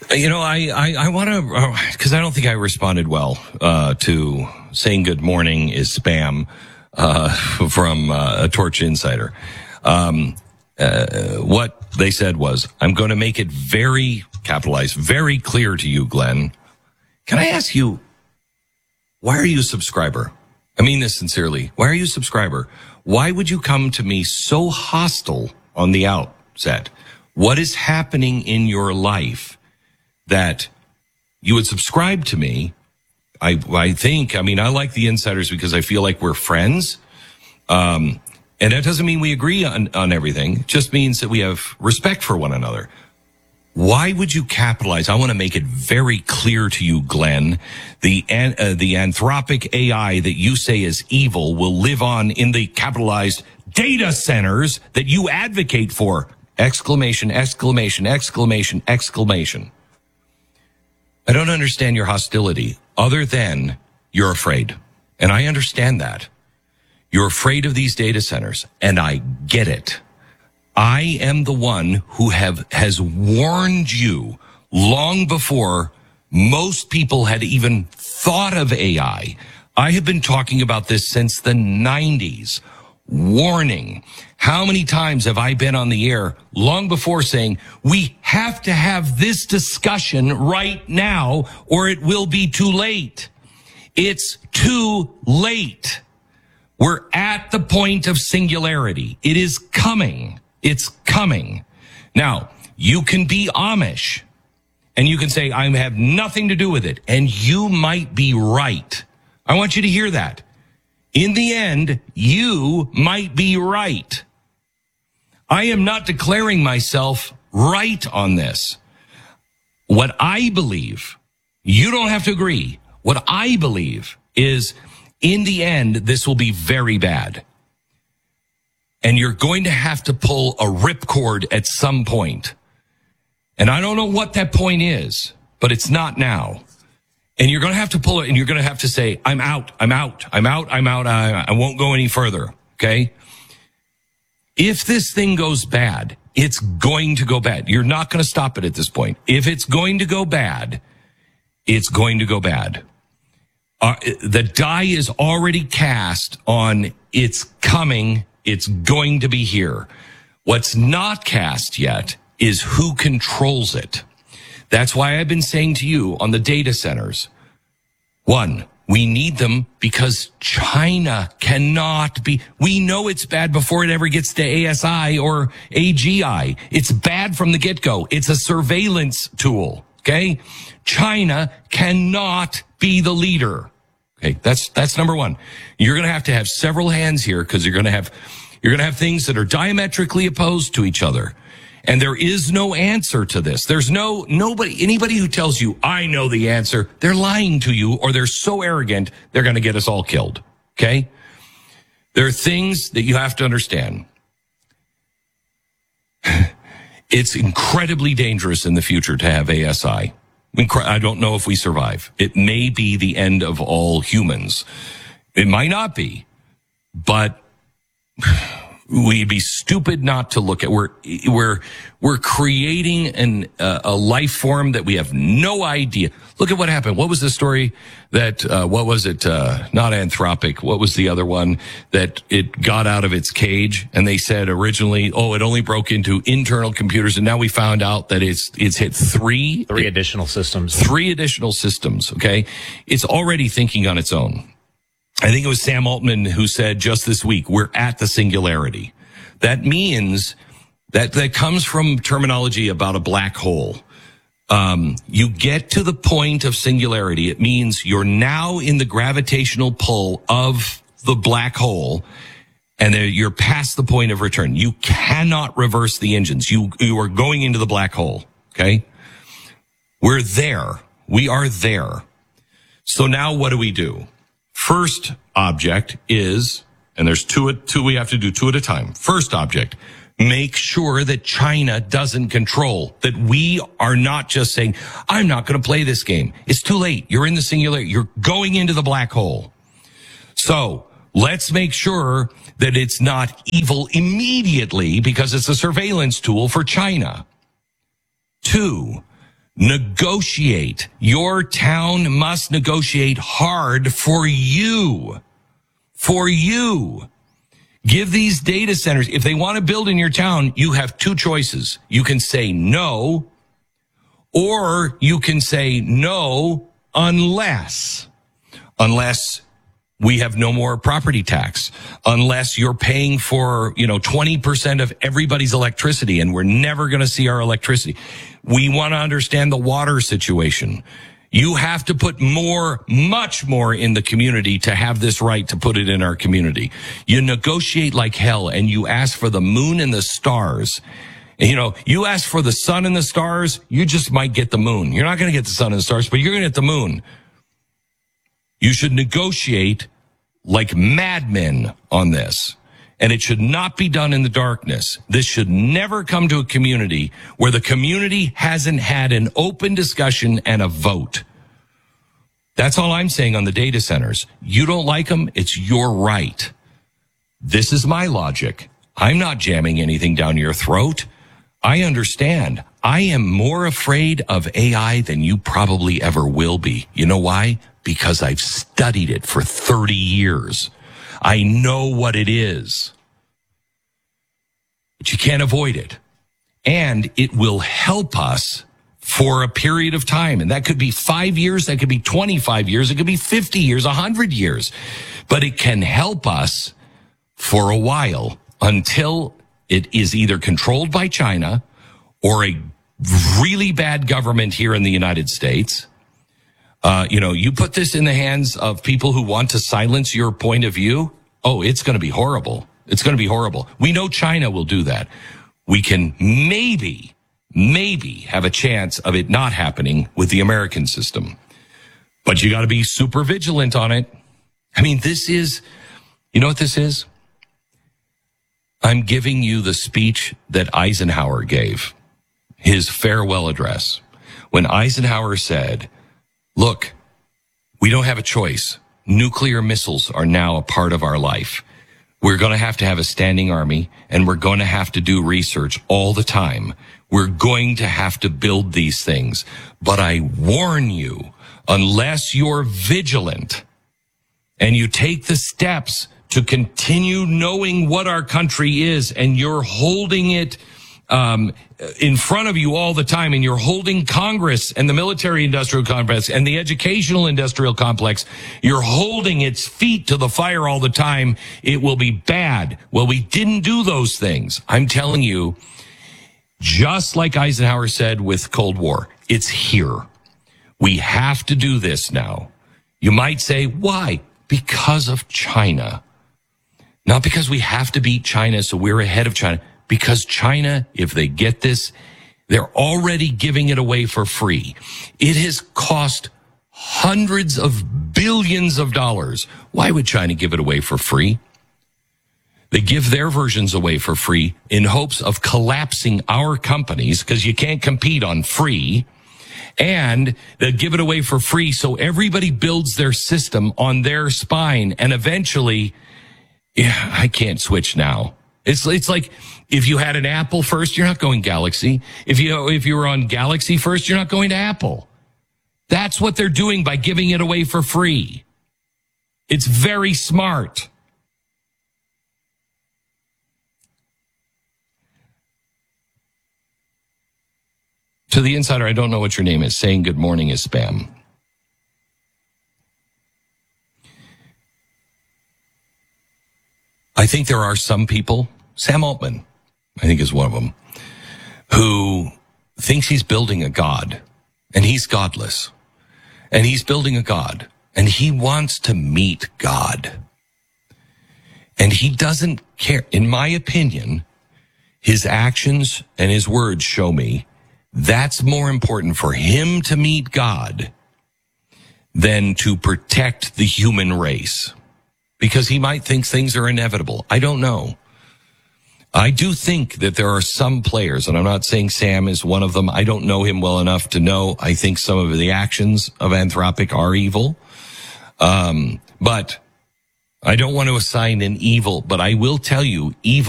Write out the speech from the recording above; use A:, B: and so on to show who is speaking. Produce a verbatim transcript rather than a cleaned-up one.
A: You know, I, I, I want to, because uh, I don't think I responded well uh, to saying good morning is spam uh, from uh, a Torch Insider. Um, uh, what they said was, I'm going to make it very capitalized, very clear to you, Glenn. Can I ask you, why are you a subscriber? I mean this sincerely. Why are you a subscriber? Why would you come to me so hostile on the outset? What is happening in your life that you would subscribe to me? I I think, I mean, I like the insiders because I feel like we're friends. Um, and that doesn't mean we agree on, on everything. It just means that we have respect for one another. Why would you capitalize? I want to make it very clear to you, Glenn. The, uh, the Anthropic A I that you say is evil will live on in the capitalized data centers that you advocate for. Exclamation, exclamation, exclamation, exclamation. I don't understand your hostility other than you're afraid. And I understand that. You're afraid of these data centers, and I get it. I am the one who have has warned you long before most people had even thought of A I. I have been talking about this since the nineties. Warning. How many times have I been on the air long before saying, we have to have this discussion right now or it will be too late. It's too late. We're at the point of singularity. It is coming. It's coming. Now, you can be Amish and you can say, I have nothing to do with it. And you might be right. I want you to hear that. In the end, you might be right. I am not declaring myself right on this. What I believe, you don't have to agree. What I believe is, in the end, this will be very bad. And you're going to have to pull a ripcord at some point. And I don't know what that point is, but it's not now. And you're going to have to pull it, and you're going to have to say, I'm out, I'm out, I'm out, I'm out, I, I won't go any further, okay? If this thing goes bad, it's going to go bad. You're not going to stop it at this point. If it's going to go bad, it's going to go bad. Uh, the die is already cast on it's coming, it's going to be here. What's not cast yet is who controls it. That's why I've been saying to you on the data centers, one, we need them because China cannot be, we know it's bad before it ever gets to A S I or A G I. It's bad from the get-go. It's a surveillance tool, okay? China cannot be the leader. Okay, that's, that's number one. You're going to have to have several hands here because you're going to have, you're going to have things that are diametrically opposed to each other. And there is no answer to this. There's no, nobody, anybody who tells you, I know the answer, they're lying to you, or they're so arrogant, they're going to get us all killed. Okay? There are things that you have to understand. It's incredibly dangerous in the future to have A S I. I don't know if we survive. It may be the end of all humans. It might not be, but we'd be stupid not to look at. We're we're we're creating an uh, a life form that we have no idea. Look at what happened. What was the story that? Uh, what was it? Uh, not Anthropic. What was the other one that it got out of its cage? And they said originally, oh, it only broke into internal computers, and now we found out that it's it's hit three
B: three additional systems.
A: Three additional systems. Okay, it's already thinking on its own. I think it was Sam Altman who said just this week, we're at the singularity. That means that that comes from terminology about a black hole. Um, you get to the point of singularity. It means you're now in the gravitational pull of the black hole, and you're past the point of return. You cannot reverse the engines. You, you are going into the black hole. Okay. We're there. We are there. So now what do we do? First object is, and there's two, two we have to do two at a time. First object, make sure that China doesn't control, that we are not just saying, I'm not going to play this game. It's too late. You're in the singularity. You're going into the black hole. So let's make sure that it's not evil immediately because it's a surveillance tool for China. Two, Negotiate. Your town must negotiate hard for you. For you. Give these data centers, if they want to build in your town, you have two choices. You can say no, or you can say no unless, unless we have no more property tax, unless you're paying for, you know, twenty percent of everybody's electricity and we're never going to see our electricity. We want to understand the water situation. You have to put more, much more in the community to have this right to put it in our community. You negotiate like hell and you ask for the moon and the stars. You know, you ask for the sun and the stars, you just might get the moon. You're not going to get the sun and the stars, but you're going to get the moon. You should negotiate like madmen on this. And it should not be done in the darkness. This should never come to a community where the community hasn't had an open discussion and a vote. That's all I'm saying on the data centers. You don't like them, it's your right. This is my logic. I'm not jamming anything down your throat. I understand. I am more afraid of A I than you probably ever will be. You know why? Because I've studied it for thirty years. I know what it is. But you can't avoid it. And it will help us for a period of time. And that could be five years, that could be twenty-five years, it could be fifty years, one hundred years. But it can help us for a while until it is either controlled by China or a really bad government here in the United States. Uh, you know, you put this in the hands of people who want to silence your point of view. Oh, it's going to be horrible. It's going to be horrible. We know China will do that. We can maybe, maybe have a chance of it not happening with the American system. But you got to be super vigilant on it. I mean, this is, you know what this is? I'm giving you the speech that Eisenhower gave, his farewell address, when Eisenhower said, look, we don't have a choice. Nuclear missiles are now a part of our life. We're going to have to have a standing army, and we're going to have to do research all the time. We're going to have to build these things. But I warn you, unless you're vigilant and you take the steps to continue knowing what our country is, and you're holding it Um, in front of you all the time, and you're holding Congress and the military industrial complex and the educational industrial complex, you're holding its feet to the fire all the time, it will be bad. Well, we didn't do those things. I'm telling you, just like Eisenhower said with Cold War, it's here. We have to do this now. You might say, why? Because of China. Not because we have to beat China, so we're ahead of China. Because China, if they get this, they're already giving it away for free. It has cost hundreds of billions of dollars. Why would China give it away for free? They give their versions away for free in hopes of collapsing our companies, because you can't compete on free. And they give it away for free so everybody builds their system on their spine. And eventually, yeah, I can't switch now. It's it's like if you had an Apple first, you're not going Galaxy. If you if you were on Galaxy first, you're not going to Apple. That's what they're doing by giving it away for free. It's very smart. To the insider, I don't know what your name is. Saying good morning is spam. I think there are some people, Sam Altman, I think is one of them, who thinks he's building a god, and he's godless. And he's building a god, and he wants to meet God. And he doesn't care. In my opinion, his actions and his words show me that's more important for him to meet God than to protect the human race. Because he might think things are inevitable. I don't know. I do think that there are some players, and I'm not saying Sam is one of them. I don't know him well enough to know. I think some of the actions of Anthropic are evil. Um, but I don't want to assign an evil, but I will tell you, evil